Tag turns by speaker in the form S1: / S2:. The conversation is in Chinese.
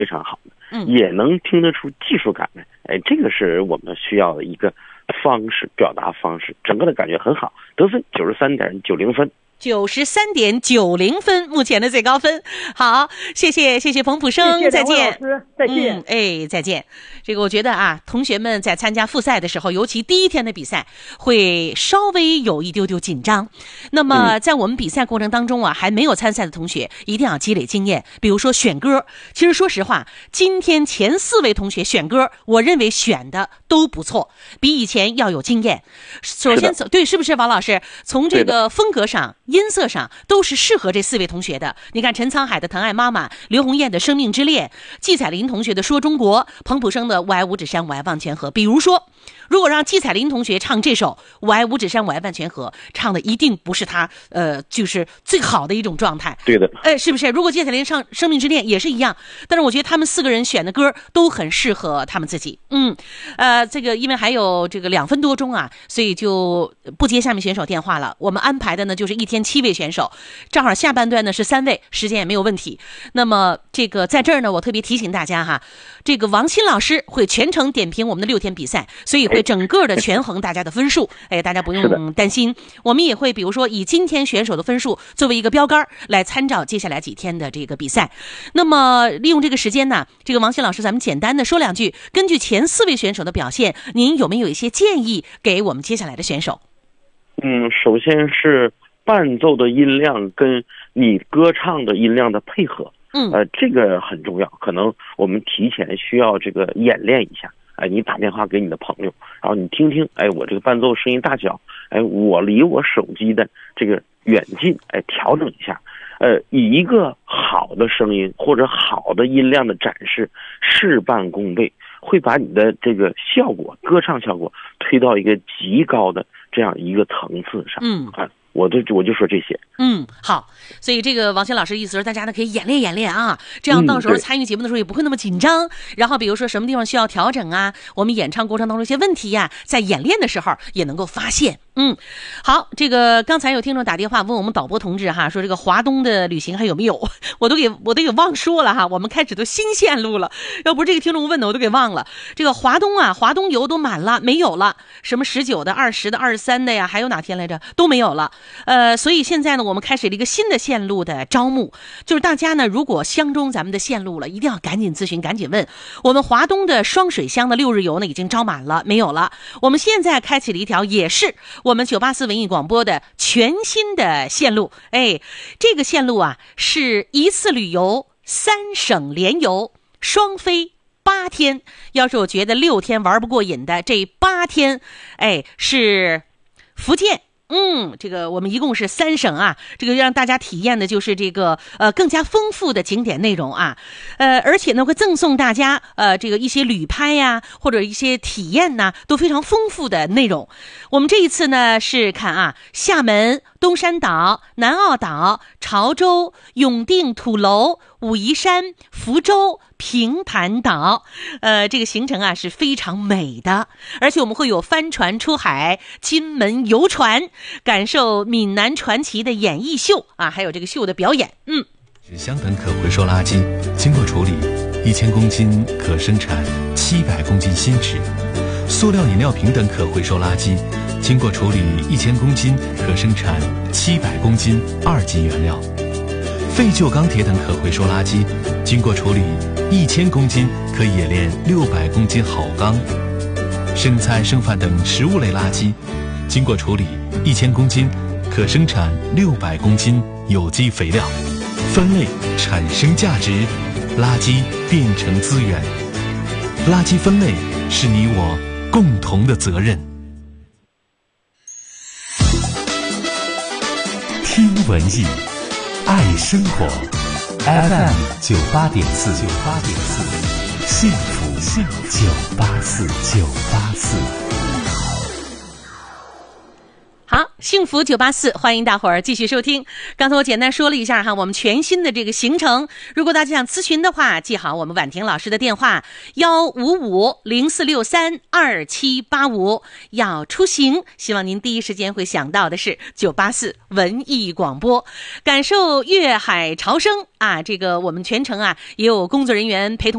S1: 非常好的，也能听得出技术感来。这个是我们需要的一个方式，表达方式，整个的感觉很好，得分93.90分。
S2: 93.90分，目前的最高分。好，谢谢冯普生，
S3: 谢谢
S2: 再见。
S3: 老师，再见。
S2: 再见。这个我觉得啊，同学们在参加复赛的时候，尤其第一天的比赛，会稍微有一丢丢紧张。那么在我们比赛过程当中啊，还没有参赛的同学，一定要积累经验。比如说选歌，其实说实话，今天前4位同学选歌，我认为选的都不错，比以前要有经验。首先，对，是不是王老师？从这个风格上、音色上都是适合这4位同学的。你看陈沧海的《疼爱妈妈》，刘红艳的《生命之恋》，季彩琳同学的《说中国》，彭普生的《我爱五指山，我爱望泉河》。比如说，如果让季彩琳同学唱这首《我爱五指山，我爱望泉河》，唱的一定不是他就是最好的一种状态。
S1: 对的，
S2: 是不是？如果季彩琳唱《生命之恋》也是一样，但是我觉得他们4个人选的歌都很适合他们自己。这个因为还有这个2分多钟啊，所以就不接下面选手电话了。我们安排的呢就是1天7位选手，正好下半段呢是3位，时间也没有问题。那么这个在这儿呢，我特别提醒大家哈，这个王鑫老师会全程点评我们的6天比赛，所以会整个的权衡大家的分数。大家不用担心，我们也会比如说以今天选手的分数作为一个标杆来参照接下来几天的这个比赛。那么利用这个时间呢，这个王鑫老师咱们简单的说2句，根据前4位选手的表现，您有没有一些建议给我们接下来的选手？
S1: 首先是伴奏的音量跟你歌唱的音量的配合，这个很重要，可能我们提前需要这个演练一下。你打电话给你的朋友，然后你听听，我这个伴奏声音大小，我离我手机的这个远近，调整一下，以一个好的声音或者好的音量的展示，事半功倍，会把你的这个效果，歌唱效果推到一个极高的这样一个层次上。我就说这些。
S2: 好，所以这个王鑫老师意思是大家呢可以演练啊，这样到时候参与节目的时候也不会那么紧张。然后比如说什么地方需要调整啊，我们演唱过程当中一些问题呀，在演练的时候也能够发现。好，这个刚才有听众打电话问我们导播同志哈，说这个华东的旅行还有没有？我都给忘说了哈，我们开始都新线路了，要不是这个听众问的我都给忘了。这个华东游都满了，没有了，什么19的、20的、23的呀，还有哪天来着都没有了。所以现在呢，我们开始了一个新的线路的招募，就是大家呢如果相中咱们的线路了，一定要赶紧咨询，赶紧问。我们华东的双水乡的6日游呢已经招满了，没有了。我们现在开启了一条，也是我们984文艺广播的全新的线路。这个线路啊是一次旅游3省联游，双飞8天。要是我觉得6天玩不过瘾的，这8天是福建。这个我们一共是3省啊，这个让大家体验的就是这个更加丰富的景点内容啊，而且呢会赠送大家这个一些旅拍呀，或者一些体验呐，都非常丰富的内容。我们这一次呢是看啊，厦门、东山岛、南澳岛、潮州、永定、土楼、武夷山、福州、平潭岛，这个行程啊是非常美的，而且我们会有帆船出海、金门游船，感受闽南传奇的演艺秀啊，还有这个秀的表演。
S4: 纸箱等可回收垃圾经过处理，1000公斤可生产700公斤新纸；塑料饮料瓶等可回收垃圾经过处理1000公斤可生产700公斤2级原料；废旧钢铁等可回收垃圾经过处理1000公斤可冶炼600公斤好钢；生菜剩饭等食物类垃圾经过处理1000公斤可生产600公斤有机肥料。分类产生价值，垃圾变成资源。垃圾分类是你我共同的责任。
S5: 听文艺，爱生活。FM 98.4，幸福984。
S2: 好， 幸福984，欢迎大伙儿继续收听。刚才我简单说了一下哈，我们全新的这个行程，如果大家想咨询的话，记好我们婉婷老师的电话155-0463-2785。要出行，希望您第一时间会想到的是984文艺广播，感受粤海潮声啊！这个我们全程啊也有工作人员陪同。